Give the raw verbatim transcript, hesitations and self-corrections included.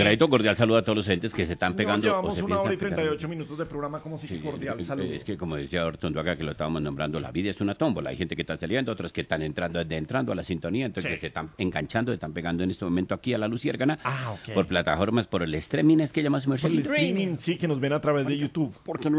Alfredito, cordial saludo a todos los entes que se están pegando. No, llevamos se una hora y piensan treinta y pegar. ocho minutos de programa, como si Sí, cordial es- saludo. Es que como decía Ortondo acá que lo estábamos nombrando, la vida es una tómbola. Hay gente que está saliendo, otros que están entrando desde entrando a la sintonía, entonces Sí. que se están enganchando, se están pegando en este momento aquí a la Luciérgana Ah, ok. por plataformas, por el streaming, es que llama su Por el streaming, sí, que nos ven a través de YouTube. Porque